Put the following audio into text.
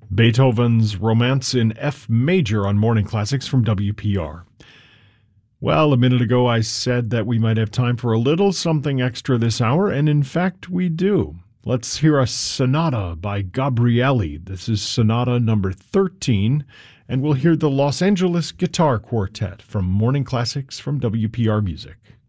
Beethoven's Romance in F Major on Morning Classics from WPR. Well, a minute ago I said that we might have time for a little something extra this hour, and in fact we do. Let's hear a sonata by Gabrieli. This is sonata number 13, and we'll hear the Los Angeles Guitar Quartet from Morning Classics from WPR Music.